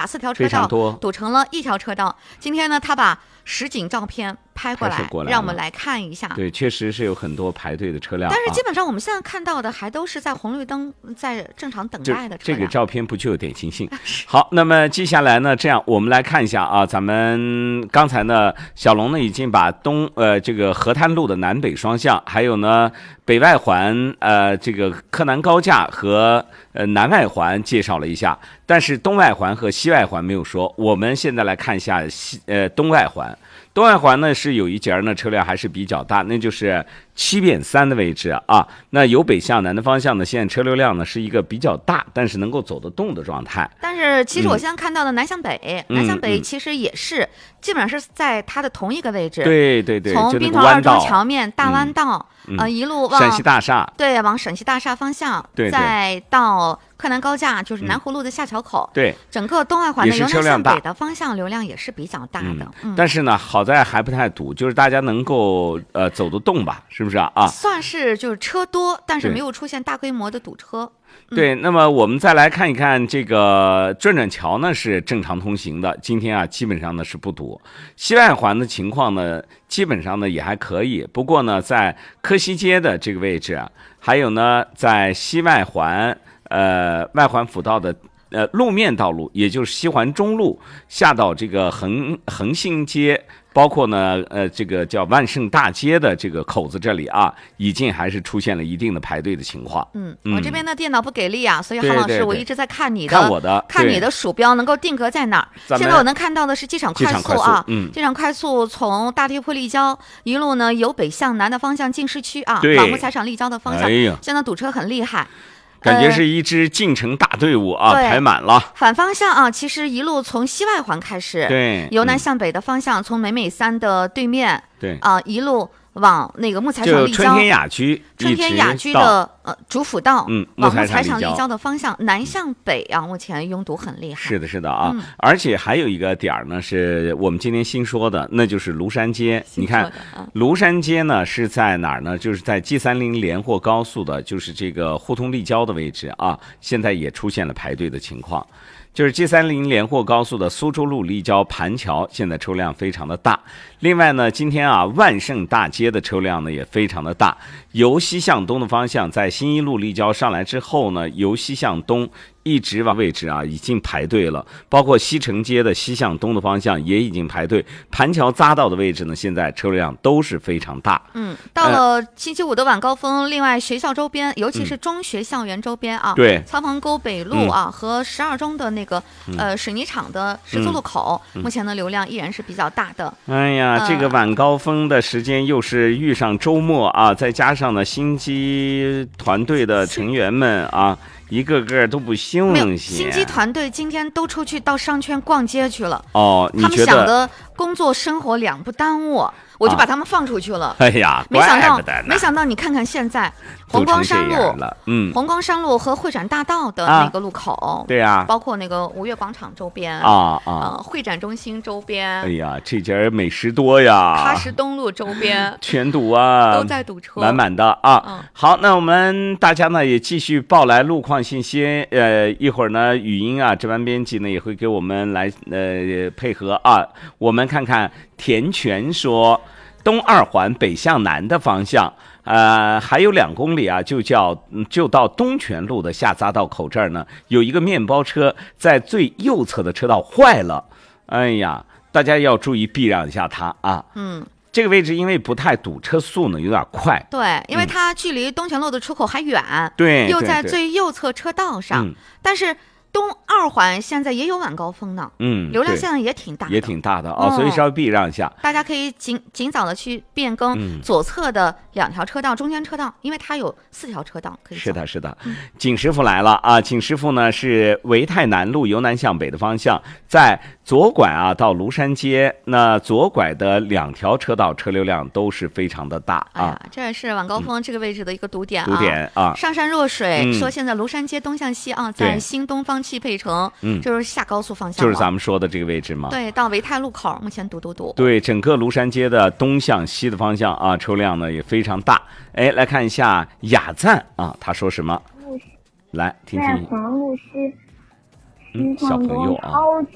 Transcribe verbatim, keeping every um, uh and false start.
四条车道堵成了一条车道。今天呢，他把实景照片拍过来， 过来让我们来看一下。 对，确实是有很多排队的车辆， 但是基本上我们现在看到的还都是在红绿灯在正常等待的车辆。 这个照片不具有典型性。好，那么接下来呢，这样我们来看一下啊，咱们刚才呢，小龙呢已经把东呃这个河滩路的南北双向，还有呢北外环呃这个柯南高架和呃南外环介绍了一下，但是东外环和西外环没有说。我们现在来看一下西呃东外环。东外环呢是有一节呢车辆还是比较大，那就是七变三的位置啊。那由北向南的方向呢，现在车流量呢是一个比较大，但是能够走得动的状态。 但是其实我现在看到的南向北，嗯、南向北其实也是、嗯、基本上是在它的同一个位置。 对对对， 从滨头二中桥面大弯道， 嗯、 呃一路往陕西大厦， 对，往陕西大厦方向， 对对再到柯南高架，就是南湖路的下桥口。 嗯、对， 整个东外环的由南向北的方向流量也是比较大的。 嗯嗯、 但是呢，好在还不太堵，就是大家能够呃走得动吧，是不是啊？啊， 算是就是车多，但是没有出现大规模的堵车。 对，那么我们再来看一看这个转转桥呢是正常通行的，今天啊基本上呢是不堵。西外环的情况呢基本上呢也还可以，不过呢在柯西街的这个位置啊，还有呢在西外环呃外环辅道的呃路面道路，也就是西环中路下到这个恒恒兴街，包括呢呃这个叫万盛大街的这个口子这里啊，已经还是出现了一定的排队的情况。 嗯，嗯我这边的电脑不给力啊，所以韩老师， 对对对我一直在看你的， 看我的， 看你的鼠标能够定格在哪儿。现在我能看到的是机场快速啊， 嗯， 机场快速从大地铺立交一路呢由北向南的方向进市区啊，往木材厂立交的方向， 哎呀， 现在堵车很厉害。 感觉是一支进城大队伍啊，呃、排满了。 反方向啊，其实一路从西外环开始， 对， 由南向北的方向，嗯、从美美三的对面， 对啊、呃，一路往那个木材厂立交， 春天雅居， 春天雅居的呃主辅道， 嗯， 往木材厂立交的方向，南向北啊，目前拥堵很厉害。 是的，是的啊， 嗯、 而且还有一个点儿呢，是我们今天新说的，那就是庐山街。你看， 啊、 庐山街呢是在哪儿呢？就是在 G 三零 连霍高速的，就是这个互通立交的位置啊，现在也出现了排队的情况。就是 G 三零 连霍高速的苏州路立交盘桥，现在车辆非常的大。另外呢，今天啊，万盛大街的车辆呢也非常的大。由西向东的方向，在新一路立交上来之后呢，由西向东一直往位置啊，已经排队了。包括西城街的西向东的方向也已经排队。盘桥匝道的位置呢，现在车辆都是非常大。 嗯，到了星期五的晚高峰，呃、另外学校周边，尤其是中学校园周边啊， 嗯、对， 操棚沟北路啊、嗯、和十二中的那个呃水泥厂的十字路口，嗯、目前的流量依然是比较大的。 哎呀，这个晚高峰的时间又是遇上周末啊，再加上呢新机团队的成员们啊，一个个都不休息。 新机团队今天都出去到商圈逛街去了。 哦，你觉得他们想的工作生活两不耽误，我就把他们放出去了。 哎呀， 没想到， 没想到你看看现在红光山路， 嗯， 红光山路和会展大道的那个路口， 啊对呀、啊， 包括那个五月广场周边啊啊， 呃，会展中心周边， 哎呀，这家美食多呀， 喀什东路周边全堵啊， 都在堵车， 满满的啊。 嗯、 好，那我们大家呢也继续报来路况信息，呃，一会儿呢语音啊，值班编辑呢也会给我们来呃配合啊，我们看看田泉说。东二环北向南的方向，呃，还有两公里啊，就叫就到东泉路的下匝道口这儿呢，有一个面包车在最右侧的车道坏了，哎呀，大家要注意避让一下它啊。 嗯， 这个位置因为不太堵，车速呢有点快。 对，因为它距离东泉路的出口还远， 嗯、对， 又在最右侧车道上， 嗯、 但是。东二环现在也有晚高峰呢， 嗯， 流量现在也挺大的， 也挺大的啊、哦，所以稍微避让一下。 大家可以尽尽早的去变更左侧的两条车道、嗯、中间车道，因为它有四条车道可以走。 是的，是的。嗯、景师傅来了啊！景师傅呢是维泰南路由南向北的方向，在左拐啊到庐山街，那左拐的两条车道车流量都是非常的大啊。 哎呀，这也是晚高峰这个位置的一个堵点啊。 堵点啊！ 上善若水、 嗯、 说现在庐山街东向西啊，在新东方汽配城， 嗯， 就是下高速方向， 就是咱们说的这个位置嘛。 对，到维泰路口目前堵堵堵。 对，整个庐山街的东向西的方向啊，车辆呢也非常大。哎，来看一下雅赞啊，他说什么？来听听。 在房路西， 嗯，小朋友啊。